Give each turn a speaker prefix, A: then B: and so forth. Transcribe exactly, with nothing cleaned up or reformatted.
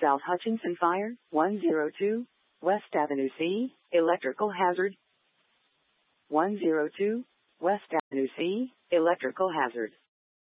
A: South Hutchinson Fire, one oh two, West Avenue C, electrical hazard. one oh two, West Avenue C, electrical hazard.